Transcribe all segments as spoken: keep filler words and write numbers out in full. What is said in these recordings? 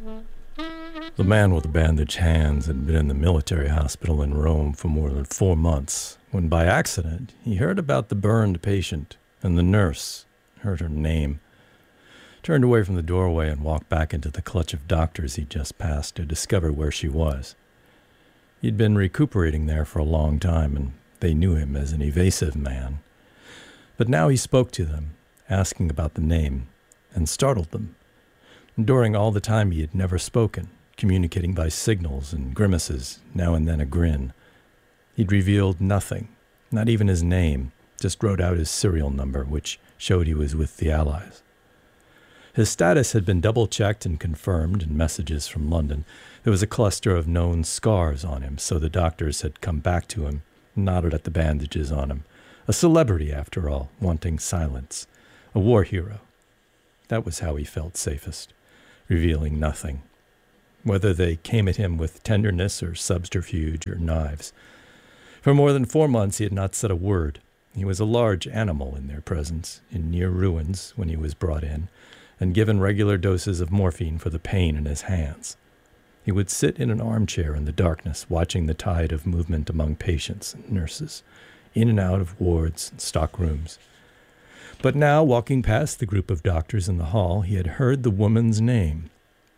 The man with the bandaged hands had been in the military hospital in Rome for more than four months when by accident he heard about the burned patient, and the nurse heard her name, turned away from the doorway and walked back into the clutch of doctors he'd just passed to discover where she was. He'd been recuperating there for a long time, and they knew him as an evasive man. But now he spoke to them, asking about the name, and startled them. During all the time he had never spoken, communicating by signals and grimaces, now and then a grin. He'd revealed nothing, not even his name, just wrote out his serial number, which showed he was with the Allies. His status had been double-checked and confirmed in messages from London. There was a cluster of known scars on him, so the doctors had come back to him, nodded at the bandages on him. A celebrity, after all, wanting silence. A war hero. That was how he felt safest, revealing nothing. Whether they came at him with tenderness or subterfuge or knives. For more than four months he had not said a word. He was a large animal in their presence, in near ruins when he was brought in, and given regular doses of morphine for the pain in his hands. He would sit in an armchair in the darkness, watching the tide of movement among patients and nurses, in and out of wards and stock rooms. But now, walking past the group of doctors in the hall, he had heard the woman's name.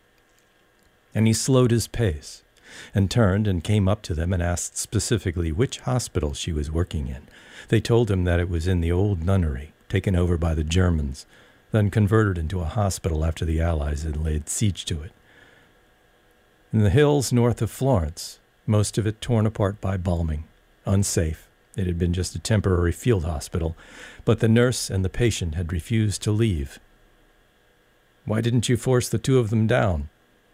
And he slowed his pace, and turned and came up to them and asked specifically which hospital she was working in. They told him that it was in the old nunnery, taken over by the Germans, then converted into a hospital after the Allies had laid siege to it. In the hills north of Florence, most of it torn apart by bombing, unsafe. It had been just a temporary field hospital, but the nurse and the patient had refused to leave. "Why didn't you force the two of them down?"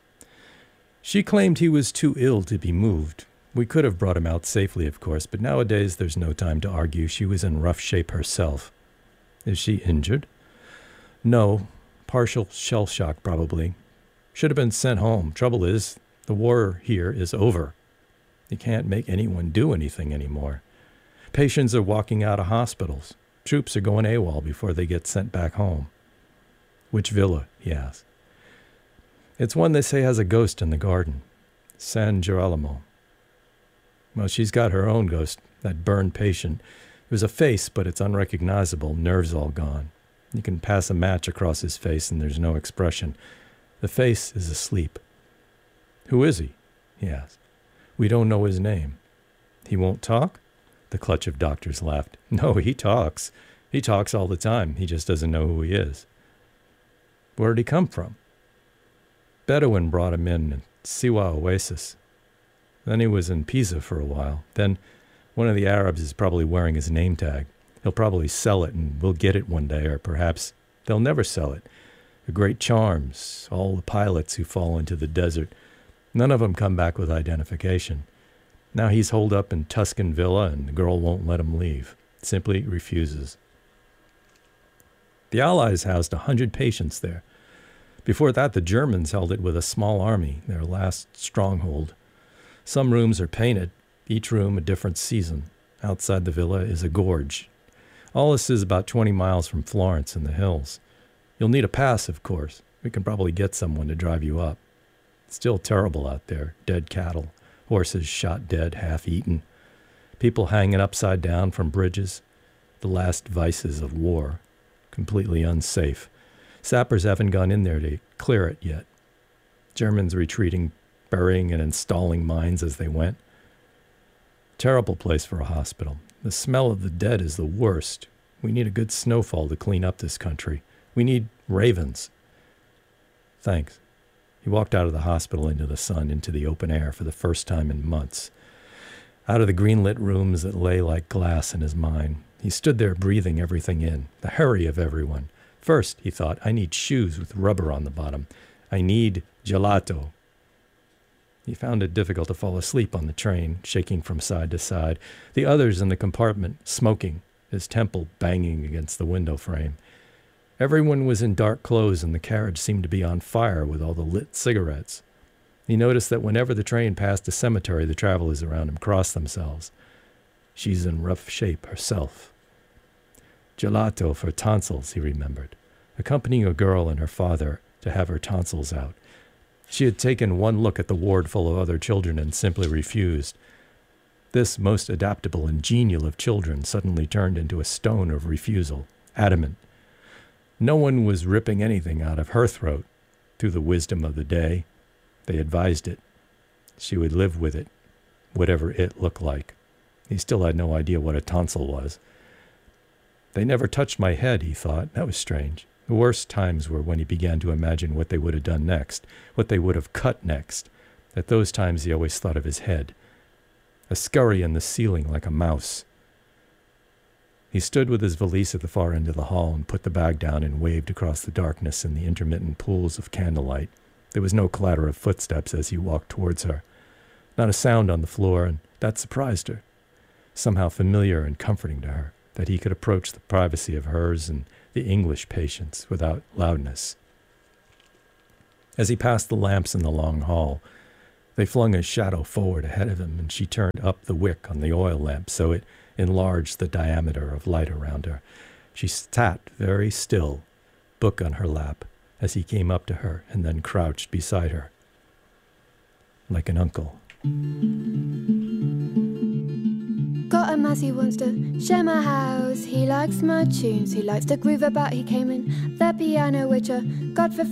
She claimed he was too ill to be moved. We could have brought him out safely, of course, but nowadays there's no time to argue. She was in rough shape herself. Is she injured? No. Partial shell shock, probably. Should have been sent home. Trouble is, the war here is over. You can't make anyone do anything anymore. Patients are walking out of hospitals. Troops are going AWOL before they get sent back home. Which villa? He asked. It's one they say has a ghost in the garden. San Girolamo. Well, she's got her own ghost, that burned patient. There's a face, but it's unrecognizable, nerves all gone. You can pass a match across his face and there's no expression. The face is asleep. Who is he? He asked. We don't know his name. He won't talk? The clutch of doctors laughed. No, he talks. He talks all the time. He just doesn't know who he is. Where did he come from? Bedouin brought him in at Siwa Oasis. Then he was in Pisa for a while. Then one of the Arabs is probably wearing his name tag. He'll probably sell it and we'll get it one day, or perhaps they'll never sell it. The great charms, all the pilots who fall into the desert, none of them come back with identification. Now he's holed up in Tuscan Villa and the girl won't let him leave. Simply refuses. The Allies housed a hundred patients there. Before that, the Germans held it with a small army, their last stronghold. Some rooms are painted, each room a different season. Outside the villa is a gorge. All this is about twenty miles from Florence in the hills. You'll need a pass, of course. We can probably get someone to drive you up. It's still terrible out there. Dead cattle, horses shot dead, half-eaten, people hanging upside down from bridges. The last vices of war. Completely unsafe. Sappers haven't gone in there to clear it yet. Germans retreating, burying and installing mines as they went. Terrible place for a hospital. The smell of the dead is the worst. We need a good snowfall to clean up this country. We need ravens. Thanks. He walked out of the hospital into the sun, into the open air for the first time in months. Out of the green-lit rooms that lay like glass in his mind. He stood there breathing everything in, the hurry of everyone. First, he thought, I need shoes with rubber on the bottom. I need gelato. He found it difficult to fall asleep on the train, shaking from side to side. The others in the compartment, smoking, his temple banging against the window frame. Everyone was in dark clothes and the carriage seemed to be on fire with all the lit cigarettes. He noticed that whenever the train passed a cemetery, the travelers around him crossed themselves. She's in rough shape herself. Gelato for tonsils, he remembered, accompanying a girl and her father to have her tonsils out. She had taken one look at the ward full of other children and simply refused. This most adaptable and genial of children suddenly turned into a stone of refusal, adamant. No one was ripping anything out of her throat. Through the wisdom of the day, they advised it. She would live with it, whatever it looked like. He still had no idea what a tonsil was. They never touched my head, he thought. That was strange. The worst times were when he began to imagine what they would have done next, what they would have cut next. At those times he always thought of his head, a scurry in the ceiling like a mouse. He stood with his valise at the far end of the hall and put the bag down and waved across the darkness in the intermittent pools of candlelight. There was no clatter of footsteps as he walked towards her. Not a sound on the floor, and that surprised her. Somehow familiar and comforting to her, that he could approach the privacy of hers and the English patients without loudness. As he passed the lamps in the long hall, they flung a shadow forward ahead of him, and she turned up the wick on the oil lamp so it enlarged the diameter of light around her. She sat very still, book on her lap, as he came up to her and then crouched beside her, like an uncle. Got a Mazzy wants to share my house. He likes my tunes, he likes to groove about. He came in the piano, which a God for